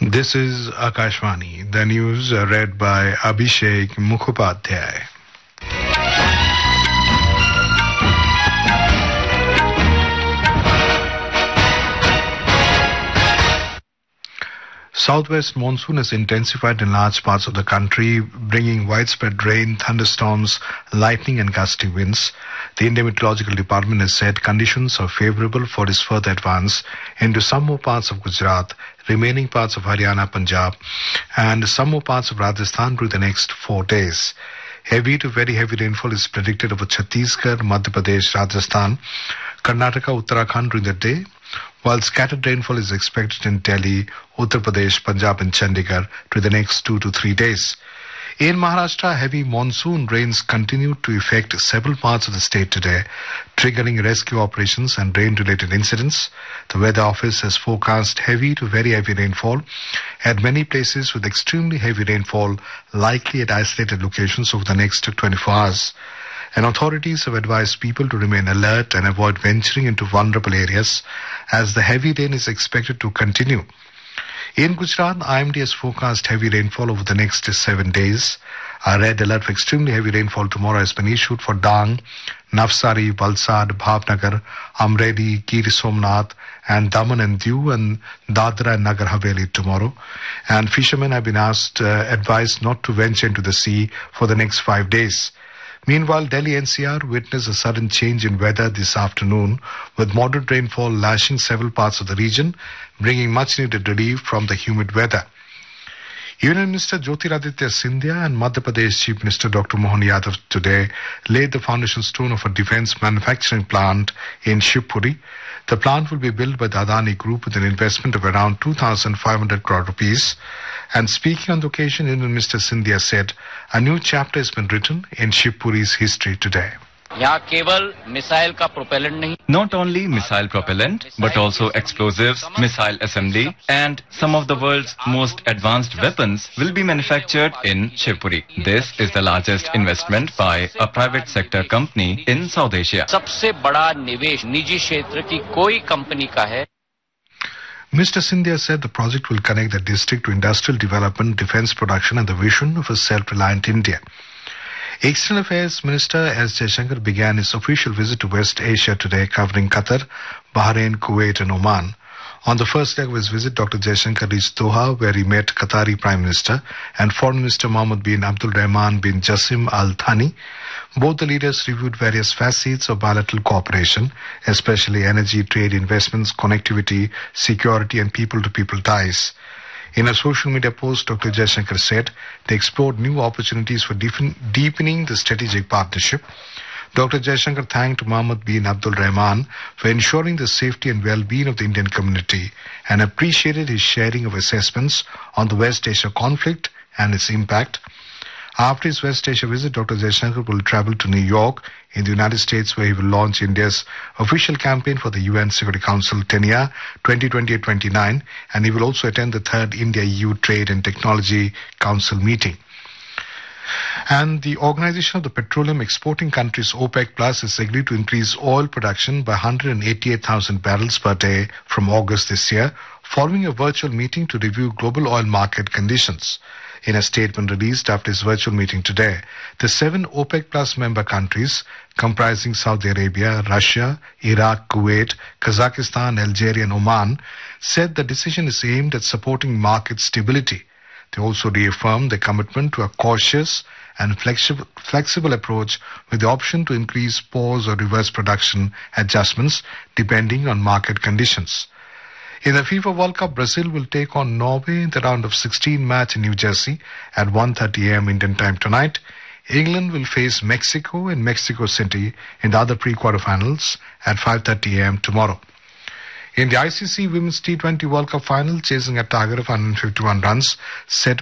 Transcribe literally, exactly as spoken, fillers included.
This is Akashvani. The news are read by Abhishek Mukhopadhyay. Southwest monsoon has intensified in large parts of the country, bringing widespread rain, thunderstorms, lightning and gusty winds. The Indian Meteorological Department has said conditions are favorable for its further advance into some more parts of Gujarat, remaining parts of Haryana, Punjab, and some more parts of Rajasthan through the next four days. Heavy to very heavy rainfall is predicted over Chhattisgarh, Madhya Pradesh, Rajasthan, Karnataka, Uttarakhand during the day, while scattered rainfall is expected in Delhi, Uttar Pradesh, Punjab and Chandigarh through the next two to three days. In Maharashtra, heavy monsoon rains continued to affect several parts of the state today, triggering rescue operations and rain-related incidents. The Weather Office has forecast heavy to very heavy rainfall at many places, with extremely heavy rainfall likely at isolated locations over the next twenty-four hours. And authorities have advised people to remain alert and avoid venturing into vulnerable areas as the heavy rain is expected to continue. In Gujarat, I M D has forecast heavy rainfall over the next seven days. A red alert for extremely heavy rainfall tomorrow has been issued for Dang, Navsari, Valsad, Bhavnagar, Amreli, Gir Somnath, and Daman and Diu, and Dadra and Nagar Haveli tomorrow. And fishermen have been asked, uh, advised not to venture into the sea for the next five days. Meanwhile, Delhi N C R witnessed a sudden change in weather this afternoon, with moderate rainfall lashing several parts of the region, bringing much-needed relief from the humid weather. Union Minister Jyotiraditya Scindia and Madhya Pradesh Chief Minister Doctor Mohan Yadav today laid the foundation stone of a defence manufacturing plant in Shivpuri. The plant will be built by the Adani Group with an investment of around two thousand five hundred crore rupees. And speaking on the occasion, Union Minister Scindia said a new chapter has been written in Shivpuri's history today. Not only missile propellant, but also explosives, missile assembly, and some of the world's most advanced weapons will be manufactured in Shivpuri. This is the largest investment by a private sector company in South Asia. Mister Scindia said the project will connect the district to industrial development, defence production and the vision of a self-reliant India. External Affairs Minister S. Jaishankar began his official visit to West Asia today, covering Qatar, Bahrain, Kuwait and Oman. On the first leg of his visit, Doctor Jaishankar reached Doha, where he met Qatari Prime Minister and Foreign Minister Mohammed bin Abdul Rahman bin Jassim Al Thani. Both the leaders reviewed various facets of bilateral cooperation, especially energy, trade, investments, connectivity, security and people-to-people ties. In a social media post, Doctor Jaishankar said they explored new opportunities for deepening the strategic partnership. Doctor Jaishankar thanked Mohammed bin Abdul Rahman for ensuring the safety and well-being of the Indian community and appreciated his sharing of assessments on the West Asia conflict and its impact. After his West Asia visit, Doctor Jaishankar will travel to New York in the United States, where he will launch India's official campaign for the U N Security Council tenure twenty twenty-eight twenty-nine, and he will also attend the third India-E U Trade and Technology Council meeting. And the Organization of the Petroleum Exporting Countries, OPEC Plus, has agreed to increase oil production by one hundred eighty-eight thousand barrels per day from August this year, following a virtual meeting to review global oil market conditions. In a statement released after his virtual meeting today, the seven OPEC Plus member countries, comprising Saudi Arabia, Russia, Iraq, Kuwait, Kazakhstan, Algeria and Oman, said the decision is aimed at supporting market stability. They also reaffirmed their commitment to a cautious and flexible, flexible approach with the option to increase, pause or reverse production adjustments depending on market conditions. In the FIFA World Cup, Brazil will take on Norway in the round of sixteen match in New Jersey at one thirty a.m. Indian time tonight. England will face Mexico in Mexico City in the other pre-quarterfinals at five thirty a.m. tomorrow. In the I C C Women's T twenty World Cup final, chasing a target of one hundred fifty-one runs set